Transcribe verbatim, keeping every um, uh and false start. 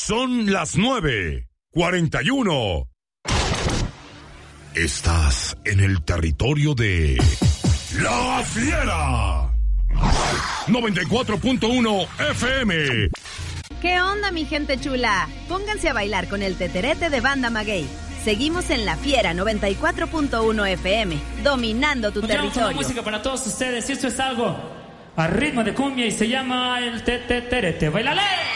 Son las nueve, cuarenta y uno. Estás en el territorio de La Fiera. noventa y cuatro punto uno F M. ¿Qué onda, mi gente chula? Pónganse a bailar con el teterete de Banda Maguey. Seguimos en La Fiera noventa y cuatro punto uno F M, dominando tu Continuamos territorio. con la música para todos ustedes y esto es algo a ritmo de cumbia y se llama el teterete. ¡Bailale!